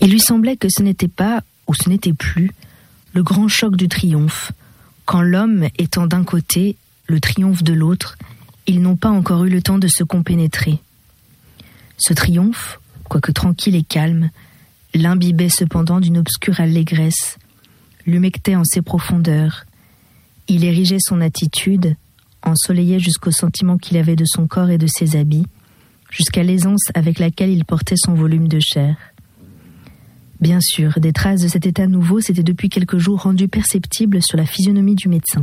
Il lui semblait que ce n'était pas, ou ce n'était plus, le grand choc du triomphe, quand l'homme étant d'un côté, le triomphe de l'autre, ils n'ont pas encore eu le temps de se compénétrer. Ce triomphe, quoique tranquille et calme, l'imbibait cependant d'une obscure allégresse, l'humectait en ses profondeurs. Il érigeait son attitude, ensoleillait jusqu'au sentiment qu'il avait de son corps et de ses habits, jusqu'à l'aisance avec laquelle il portait son volume de chair. Bien sûr, des traces de cet état nouveau s'étaient depuis quelques jours rendues perceptibles sur la physionomie du médecin.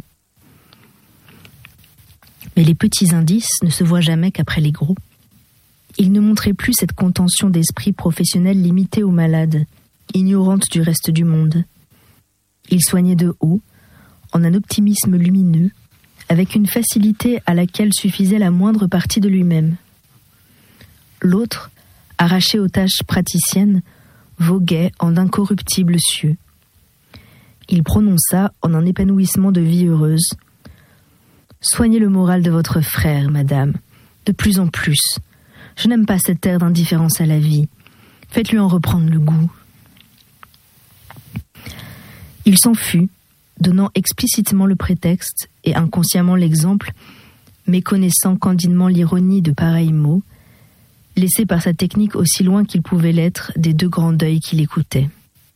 Mais les petits indices ne se voient jamais qu'après les gros. Il ne montrait plus cette contention d'esprit professionnel limitée aux malades, ignorante du reste du monde. Il soignait de haut, en un optimisme lumineux, avec une facilité à laquelle suffisait la moindre partie de lui-même. L'autre, arraché aux tâches praticiennes, voguait en d'incorruptibles cieux. Il prononça en un épanouissement de vie heureuse: « Soignez le moral de votre frère, madame, de plus en plus. Je n'aime pas cet air d'indifférence à la vie. Faites-lui en reprendre le goût. » Il s'en fut, donnant explicitement le prétexte et inconsciemment l'exemple, méconnaissant candidement l'ironie de pareils mots, laissé par sa technique aussi loin qu'il pouvait l'être des deux grands deuils qui l'écoutaient.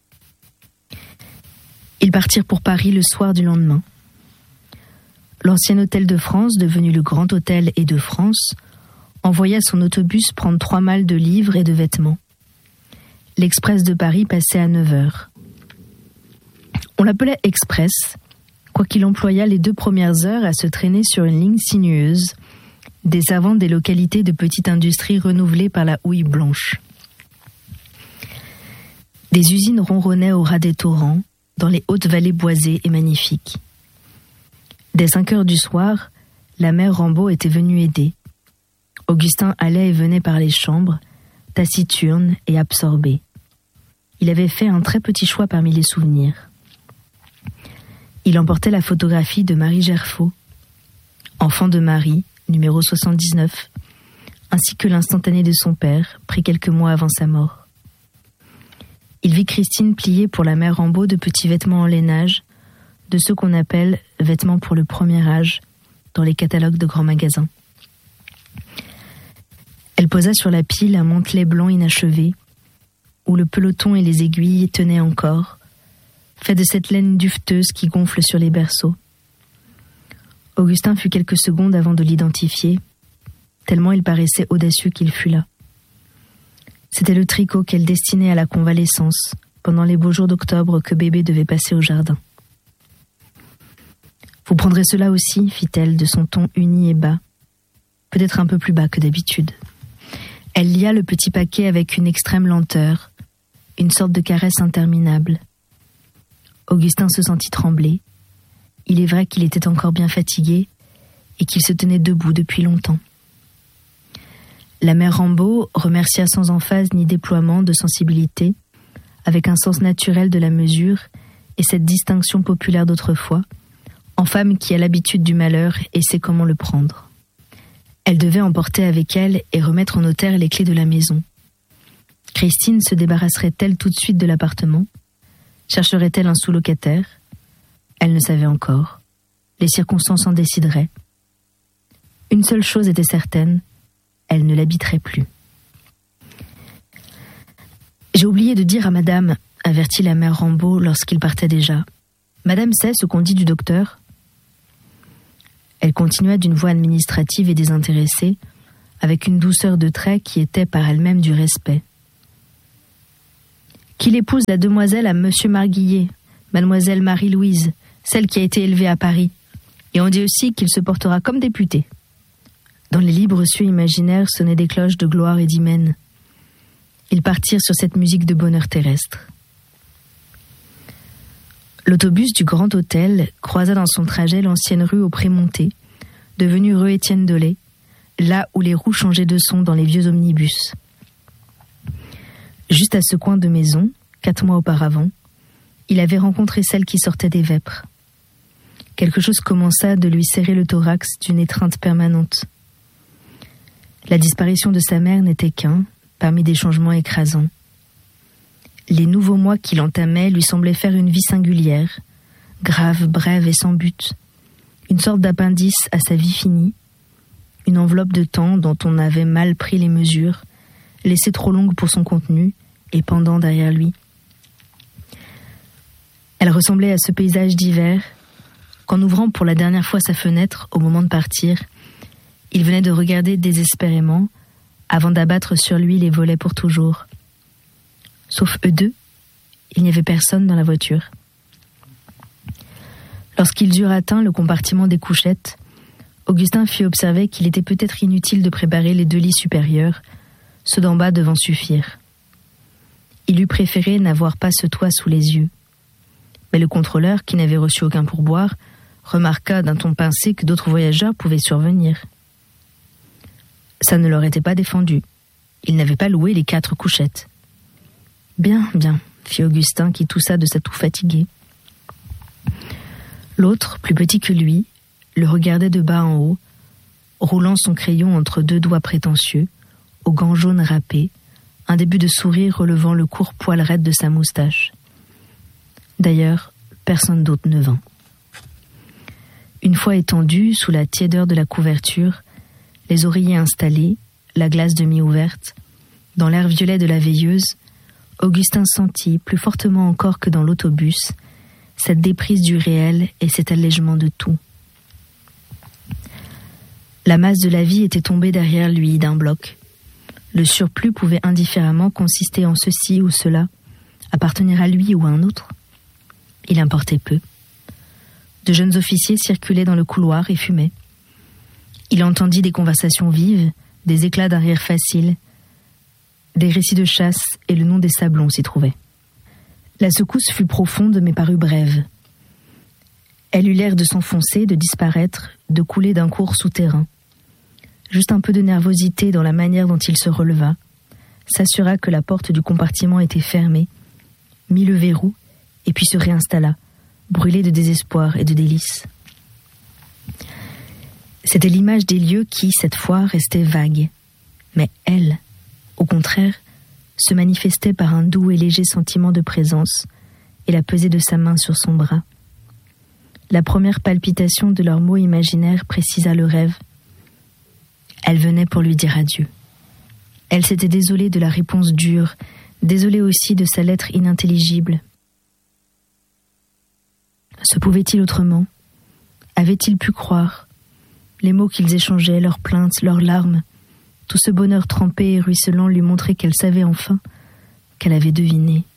Ils partirent pour Paris le soir du lendemain. L'ancien hôtel de France, devenu le Grand Hôtel et de France, envoya son autobus prendre 3 malles de livres et de vêtements. L'Express de Paris passait à 9h. On l'appelait Express, quoiqu'il employât les 2 premières heures à se traîner sur une ligne sinueuse, desservant des localités de petite industrie renouvelées par la houille blanche. Des usines ronronnaient au ras des torrents, dans les hautes vallées boisées et magnifiques. Dès 5h du soir, la mère Rambaud était venue aider. Augustin allait et venait par les chambres, taciturne et absorbé. Il avait fait un très petit choix parmi les souvenirs. Il emportait la photographie de Marie Gerfaut, enfant de Marie, numéro 79, ainsi que l'instantané de son père, pris quelques mois avant sa mort. Il vit Christine plier pour la mère Rambaud de petits vêtements en lainage, de ceux qu'on appelle vêtements pour le premier âge, dans les catalogues de grands magasins. Elle posa sur la pile un mantelet blanc inachevé, où le peloton et les aiguilles tenaient encore, fait de cette laine duveteuse qui gonfle sur les berceaux. Augustin fut quelques secondes avant de l'identifier, tellement il paraissait audacieux qu'il fût là. C'était le tricot qu'elle destinait à la convalescence, pendant les beaux jours d'octobre que bébé devait passer au jardin. « Vous prendrez cela aussi, fit-elle de son ton uni et bas, peut-être un peu plus bas que d'habitude. » Elle lia le petit paquet avec une extrême lenteur, une sorte de caresse interminable. Augustin se sentit trembler. Il est vrai qu'il était encore bien fatigué et qu'il se tenait debout depuis longtemps. La mère Rambaud remercia sans emphase ni déploiement de sensibilité, avec un sens naturel de la mesure et cette distinction populaire d'autrefois, en femme qui a l'habitude du malheur et sait comment le prendre. Elle devait emporter avec elle et remettre au notaire les clés de la maison. Christine se débarrasserait-elle tout de suite de l'appartement? Chercherait-elle un sous-locataire? Elle ne savait encore. Les circonstances en décideraient. Une seule chose était certaine, elle ne l'habiterait plus. « J'ai oublié de dire à madame, » avertit la mère Rambaud lorsqu'il partait déjà. « Madame sait ce qu'on dit du docteur ?» Elle continua d'une voix administrative et désintéressée, avec une douceur de trait qui était par elle-même du respect. « Qu'il épouse la demoiselle à monsieur Marguillet, mademoiselle Marie-Louise, celle qui a été élevée à Paris, et on dit aussi qu'il se portera comme député. » Dans les libres cieux imaginaires sonnaient des cloches de gloire et d'hymen. Ils partirent sur cette musique de bonheur terrestre. L'autobus du Grand Hôtel croisa dans son trajet l'ancienne rue aux Prémontés, devenue rue Étienne Dolé, là où les roues changeaient de son dans les vieux omnibus. Juste à ce coin de maison, 4 mois auparavant, il avait rencontré celle qui sortait des vêpres. Quelque chose commença de lui serrer le thorax d'une étreinte permanente. La disparition de sa mère n'était qu'un, parmi des changements écrasants. Les nouveaux mois qu'il entamait lui semblaient faire une vie singulière, grave, brève et sans but, une sorte d'appendice à sa vie finie, une enveloppe de temps dont on avait mal pris les mesures, laissée trop longue pour son contenu et pendant derrière lui. Elle ressemblait à ce paysage d'hiver qu'en ouvrant pour la dernière fois sa fenêtre au moment de partir, il venait de regarder désespérément avant d'abattre sur lui les volets pour toujours. Sauf eux deux, il n'y avait personne dans la voiture. Lorsqu'ils eurent atteint le compartiment des couchettes, Augustin fit observer qu'il était peut-être inutile de préparer les 2 lits supérieurs, ceux d'en bas devant suffire. Il eût préféré n'avoir pas ce toit sous les yeux. Mais le contrôleur, qui n'avait reçu aucun pourboire, remarqua d'un ton pincé que d'autres voyageurs pouvaient survenir. Ça ne leur était pas défendu. Ils n'avaient pas loué les 4 couchettes. Bien, bien, fit Augustin qui toussa de sa toux fatiguée. L'autre, plus petit que lui, le regardait de bas en haut, roulant son crayon entre 2 doigts prétentieux, aux gants jaunes râpés, un début de sourire relevant le court poil raide de sa moustache. D'ailleurs, personne d'autre ne vint. Une fois étendu, sous la tiédeur de la couverture, les oreillers installés, la glace demi-ouverte, dans l'air violet de la veilleuse, Augustin sentit, plus fortement encore que dans l'autobus, cette déprise du réel et cet allègement de tout. La masse de la vie était tombée derrière lui d'un bloc. Le surplus pouvait indifféremment consister en ceci ou cela, appartenir à lui ou à un autre. Il importait peu. De jeunes officiers circulaient dans le couloir et fumaient. Il entendit des conversations vives, des éclats d'un rire facile, des récits de chasse et le nom des sablons s'y trouvaient. La secousse fut profonde mais parut brève. Elle eut l'air de s'enfoncer, de disparaître, de couler d'un cours souterrain. Juste un peu de nervosité dans la manière dont il se releva, s'assura que la porte du compartiment était fermée, mit le verrou et puis se réinstalla, brûlé de désespoir et de délices. C'était l'image des lieux qui, cette fois, restait vague. Mais elle, au contraire, se manifestait par un doux et léger sentiment de présence et la pesée de sa main sur son bras. La première palpitation de leurs mots imaginaires précisa le rêve. Elle venait pour lui dire adieu. Elle s'était désolée de la réponse dure, désolée aussi de sa lettre inintelligible. Se pouvait-il autrement? Avait-il pu croire? Les mots qu'ils échangeaient, leurs plaintes, leurs larmes, tout ce bonheur trempé et ruisselant lui montrait qu'elle savait enfin, qu'elle avait deviné.